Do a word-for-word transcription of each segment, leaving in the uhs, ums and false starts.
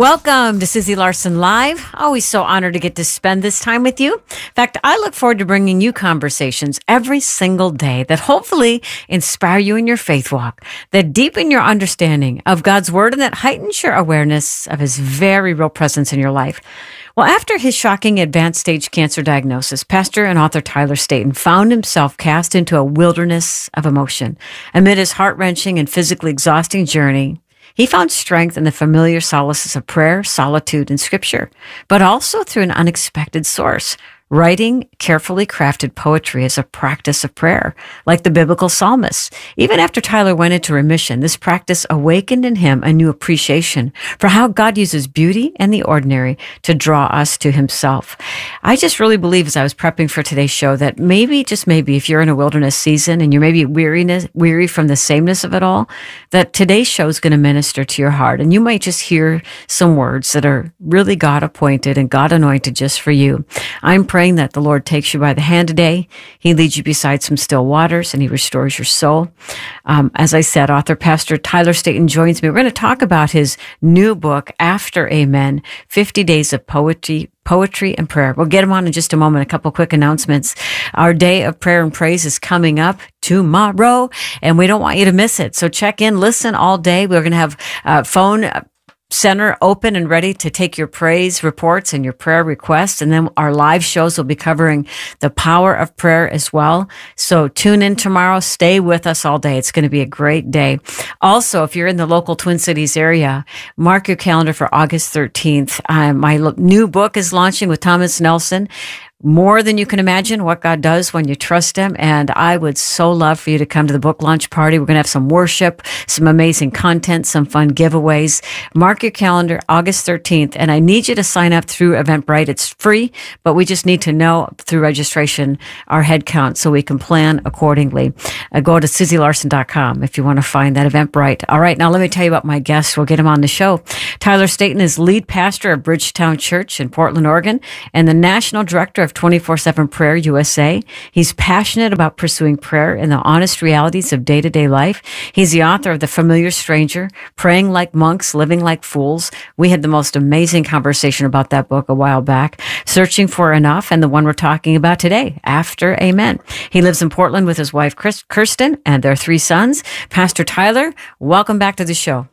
Welcome to Susie Larson Live. Always so honored to get to spend this time with you. In fact, I look forward to bringing you conversations every single day that hopefully inspire you in your faith walk, that deepen your understanding of God's Word, and that heightens your awareness of His very real presence in your life. Well, after his shocking advanced stage cancer diagnosis, pastor and author Tyler Staton found himself cast into a wilderness of emotion. Amid his heart-wrenching and physically exhausting journey, he found strength in the familiar solaces of prayer, solitude, and scripture, but also through an unexpected source. Writing carefully crafted poetry as a practice of prayer, like the biblical psalmists. Even after Tyler went into remission, this practice awakened in him a new appreciation for how God uses beauty and the ordinary to draw us to Himself. I just really believe, as I was prepping for today's show, that maybe, just maybe, if you're in a wilderness season and you're maybe weariness, weary from the sameness of it all, that today's show is going to minister to your heart. And you might just hear some words that are really God-appointed and God-anointed just for you. I'm praying that the Lord takes you by the hand today. He leads you beside some still waters, and He restores your soul. Um, as I said, author Pastor Tyler Staton joins me. We're going to talk about his new book, After Amen, fifty days of Poetry, Poetry and Prayer. We'll get him on in just a moment. A couple quick announcements. Our day of prayer and praise is coming up tomorrow, and we don't want you to miss it. So check in, listen all day. We're going to have uh, phone uh, center open and ready to take your praise reports and your prayer requests. And then our live shows will be covering the power of prayer as well. So tune in tomorrow. Stay with us all day. It's going to be a great day. Also, if you're in the local Twin Cities area, mark your calendar for August thirteenth. Um, my lo- new book is launching with Thomas Nelson. More than you can imagine what God does when you trust Him. And I would so love for you to come to the book launch party. We're going to have some worship, some amazing content, some fun giveaways. Mark your calendar, August thirteenth. And I need you to sign up through Eventbrite. It's free, but we just need to know through registration our head count so we can plan accordingly. Uh, go to susie larson dot com if you want to find that Eventbrite. All right, now let me tell you about my guest. We'll get him on the show. Tyler Staton is lead pastor of Bridgetown Church in Portland, Oregon, and the national director of twenty-four seven Prayer U S A. He's passionate about pursuing prayer and the honest realities of day-to-day life. He's the author of The Familiar Stranger, Praying Like Monks, Living Like Fools. We had the most amazing conversation about that book a while back. Searching for Enough, and the one we're talking about today, After Amen. He lives in Portland with his wife, Chris, Kirsten, and their three sons. Pastor Tyler, welcome back to the show.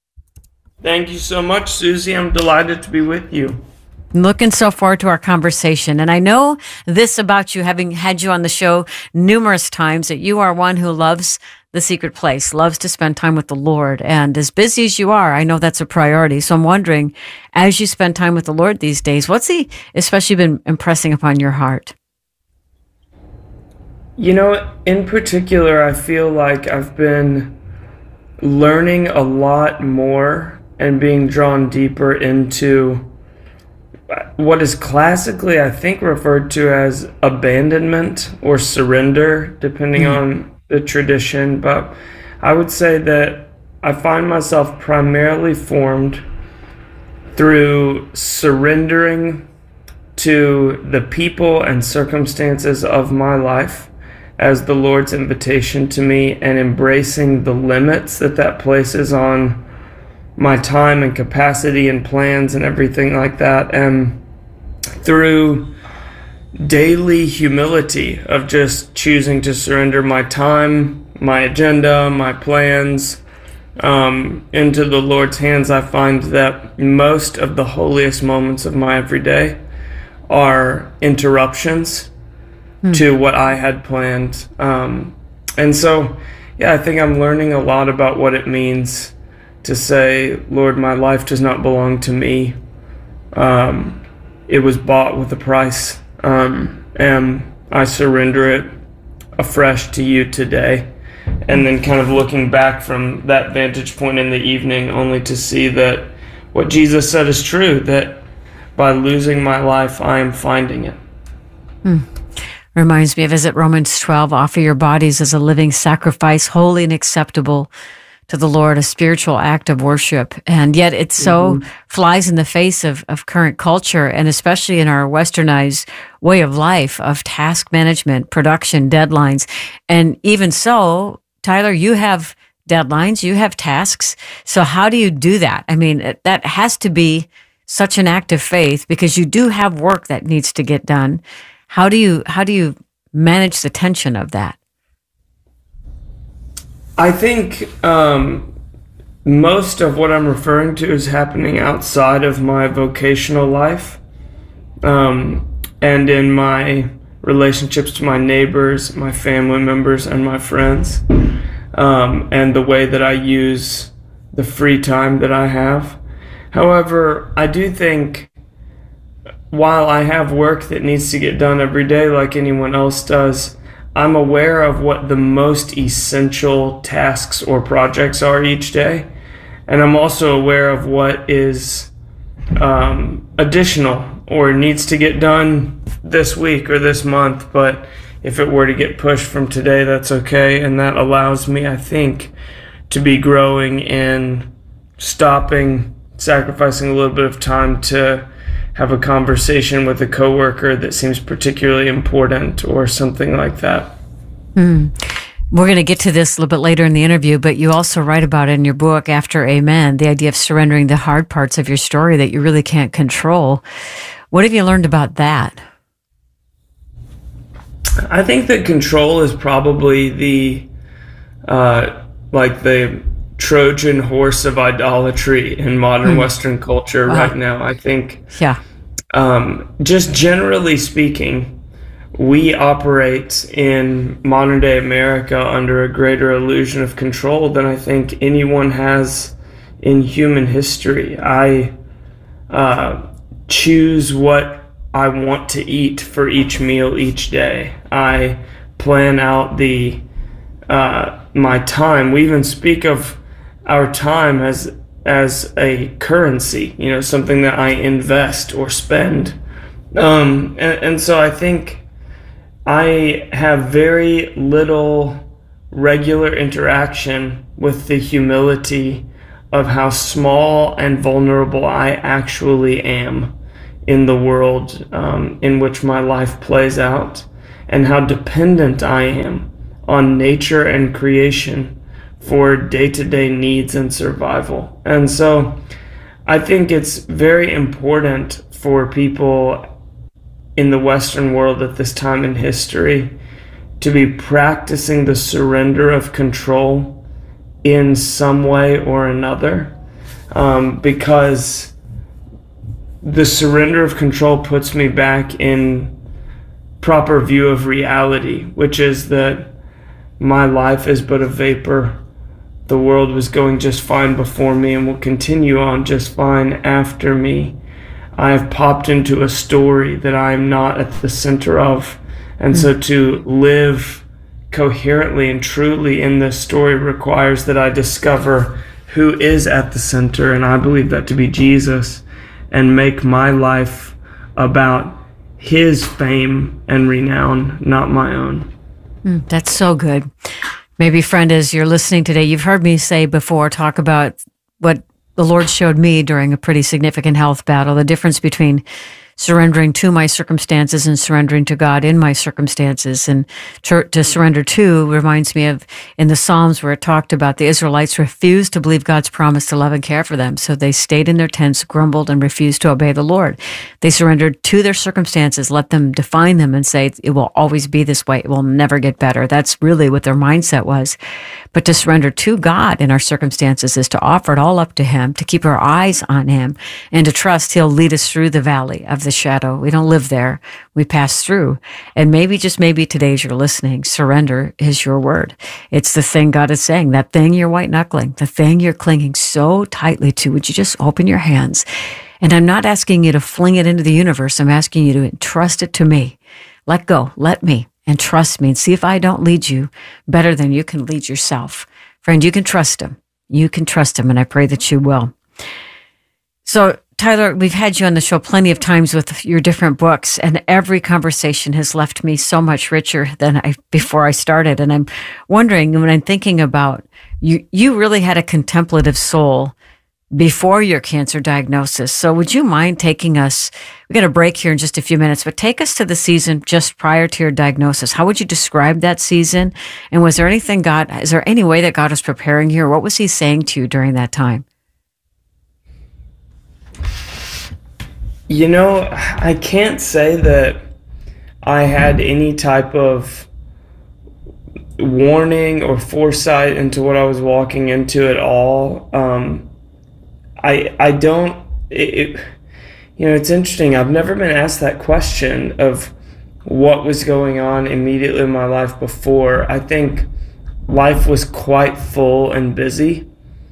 Thank you so much, Susie. I'm delighted to be with you. Looking so forward to our conversation. And I know this about you, having had you on the show numerous times, that you are one who loves the secret place, loves to spend time with the Lord. And as busy as you are, I know that's a priority. So I'm wondering, as you spend time with the Lord these days, what's He especially been impressing upon your heart? You know, in particular, I feel like I've been learning a lot more and being drawn deeper into what is classically, I think, referred to as abandonment or surrender, depending mm. on the tradition. But I would say that I find myself primarily formed through surrendering to the people and circumstances of my life as the Lord's invitation to me, and embracing the limits that that places on my time and capacity and plans and everything like that, and through daily humility of just choosing to surrender my time, my agenda, my plans um, into the Lord's hands, I find that most of the holiest moments of my everyday are interruptions hmm. to what I had planned. Um, and so, yeah, I think I'm learning a lot about what it means to say, Lord, my life does not belong to me. Um, it was bought with a price, um, and I surrender it afresh to you today. And then kind of looking back from that vantage point in the evening, only to see that what Jesus said is true, that by losing my life, I am finding it. Hmm. Reminds me of, is it Romans twelve, offer your bodies as a living sacrifice, holy and acceptable to the Lord, a spiritual act of worship. And yet it so mm-hmm. flies in the face of, of current culture, and especially in our westernized way of life of task management, production, deadlines. And even so, Tyler, you have deadlines, you have tasks. So how do you do that? I mean, it- that has to be such an act of faith because you do have work that needs to get done. How do you, how do you manage the tension of that? I think um, most of what I'm referring to is happening outside of my vocational life, um, and in my relationships to my neighbors, my family members, and my friends, um, and the way that I use the free time that I have. However, I do think while I have work that needs to get done every day like anyone else does, I'm aware of what the most essential tasks or projects are each day. And I'm also aware of what is um, additional or needs to get done this week or this month. But if it were to get pushed from today, that's okay. And that allows me, I think, to be growing in stopping, sacrificing a little bit of time to have a conversation with a coworker that seems particularly important or something like that. Mm. We're going to get to this a little bit later in the interview, but you also write about it in your book, After Amen, the idea of surrendering the hard parts of your story that you really can't control. What have you learned about that? I think that control is probably the, uh, like the Trojan horse of idolatry in modern mm. Western culture wow. right now. I think, yeah. um, just generally speaking, we operate in modern day America under a greater illusion of control than I think anyone has in human history. I uh, choose what I want to eat for each meal each day. I plan out the uh, my time. We even speak of our time as as a currency, you know, something that I invest or spend. Um, and, and so I think I have very little regular interaction with the humility of how small and vulnerable I actually am in the world um, in which my life plays out, and how dependent I am on nature and creation for day-to-day needs and survival. And so I think it's very important for people in the Western world at this time in history to be practicing the surrender of control in some way or another, um, because the surrender of control puts me back in proper view of reality, which is that my life is but a vapor. The world was going just fine before me and will continue on just fine after me. I have popped into a story that I am not at the center of. And mm. so to live coherently and truly in this story requires that I discover who is at the center, and I believe that to be Jesus, and make my life about his fame and renown, not my own. Mm, that's so good. Maybe, friend, as you're listening today, you've heard me say before, talk about what the Lord showed me during a pretty significant health battle, the difference between surrendering to my circumstances and surrendering to God in my circumstances. And to, to surrender to reminds me of in the Psalms where it talked about the Israelites refused to believe God's promise to love and care for them. So they stayed in their tents, grumbled, and refused to obey the Lord. They surrendered to their circumstances, let them define them and say, it will always be this way. It will never get better. That's really what their mindset was. But to surrender to God in our circumstances is to offer it all up to him, to keep our eyes on him, and to trust he'll lead us through the valley of the shadow. We don't live there. We pass through. And maybe, just maybe today as you're listening, surrender is your word. It's the thing God is saying, that thing you're white knuckling, the thing you're clinging so tightly to. Would you just open your hands? And I'm not asking you to fling it into the universe. I'm asking you to entrust it to me. Let go. Let me. And trust me and see if I don't lead you better than you can lead yourself. Friend, you can trust him. You can trust him, and I pray that you will. So, Tyler, we've had you on the show plenty of times with your different books, and every conversation has left me so much richer than I before I started. And I'm wondering, when I'm thinking about you, you really had a contemplative soul before your cancer diagnosis. So would you mind taking us, we got a break here in just a few minutes, but take us to the season just prior to your diagnosis. How would you describe that season? And was there anything God, is there any way that God was preparing you, or what was he saying to you during that time? You know, I can't say that I had any type of warning or foresight into what I was walking into at all. Um, I I don't, it, it, you know, it's interesting. I've never been asked that question of what was going on immediately in my life before. I think life was quite full and busy,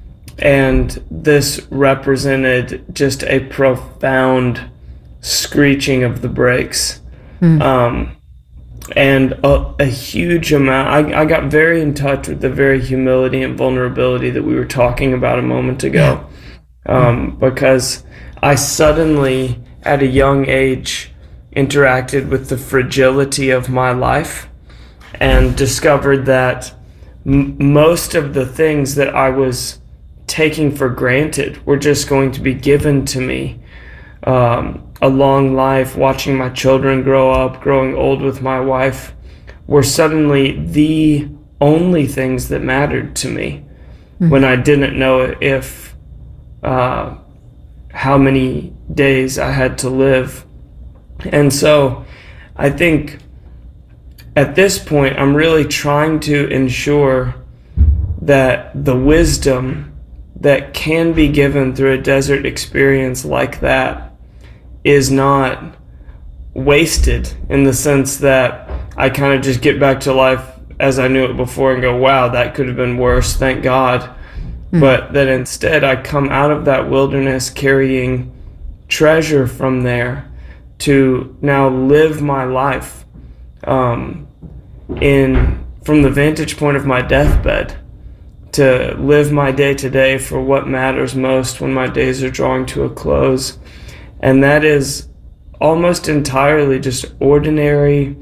and this represented just a profound screeching of the brakes. Mm. Um, and a, a huge amount, I, I got very in touch with the very humility and vulnerability that we were talking about a moment ago. Um, because I suddenly, at a young age, interacted with the fragility of my life and discovered that m- most of the things that I was taking for granted were just going to be given to me. Um, a long life, watching my children grow up, growing old with my wife, were suddenly the only things that mattered to me mm-hmm. when I didn't know if Uh, how many days I had to live. And so I think at this point, I'm really trying to ensure that the wisdom that can be given through a desert experience like that is not wasted, in the sense that I kind of just get back to life as I knew it before and go, wow, that could have been worse, thank God. But that instead I come out of that wilderness carrying treasure from there to now live my life um, in from the vantage point of my deathbed, to live my day to day for what matters most when my days are drawing to a close. And that is almost entirely just ordinary,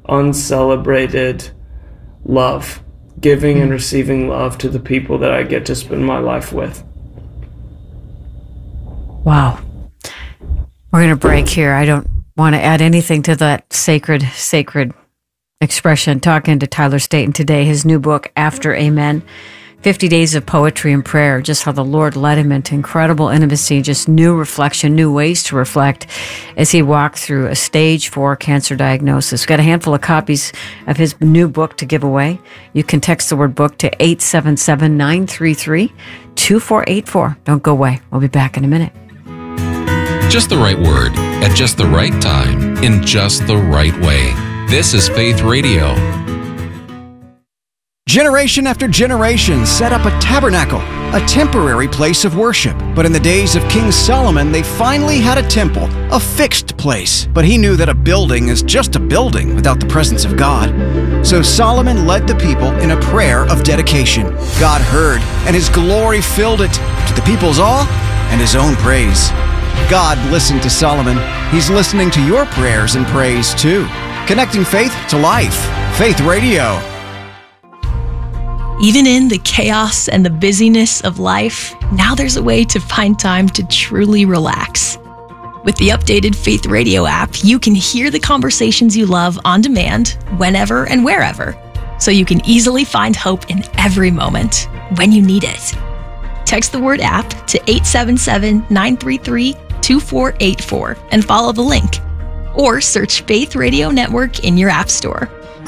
uncelebrated love. Giving and receiving love to the people that I get to spend my life with. Wow. We're going to break here. I don't want to add anything to that sacred, sacred expression. Talking to Tyler Staton today, his new book, After Amen, fifty days of Poetry and Prayer, just how the Lord led him into incredible intimacy, just new reflection, new ways to reflect as he walked through a stage four cancer diagnosis. We've got a handful of copies of his new book to give away. You can text the word book to eight seven seven, nine three three, two four eight four. Don't go away. We'll be back in a minute. Just the right word at just the right time in just the right way. This is Faith Radio. Generation after generation set up a tabernacle, a temporary place of worship. But in the days of King Solomon, they finally had a temple, a fixed place. But he knew that a building is just a building without the presence of God. So Solomon led the people in a prayer of dedication. God heard, and his glory filled it, to the people's awe and his own praise. God listened to Solomon. He's listening to your prayers and praise too. Connecting faith to life. Faith Radio. Even in the chaos and the busyness of life, now there's a way to find time to truly relax. With the updated Faith Radio app, you can hear the conversations you love on demand, whenever and wherever, so you can easily find hope in every moment, when you need it. Text the word app to eight seven seven, nine three three, two four eight four and follow the link. Or search Faith Radio Network in your app store.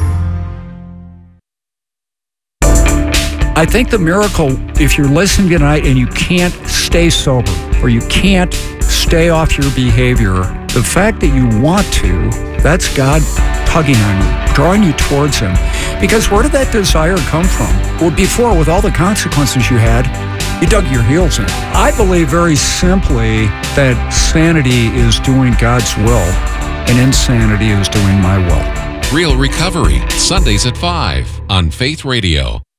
I think the miracle, if you're listening tonight and you can't stay sober or you can't stay off your behavior, the fact that you want to, that's God tugging on you, drawing you towards him. Because where did that desire come from? Well, before, with all the consequences you had, you dug your heels in. I believe very simply that sanity is doing God's will and insanity is doing my will. Real Recovery, Sundays at five on Faith Radio.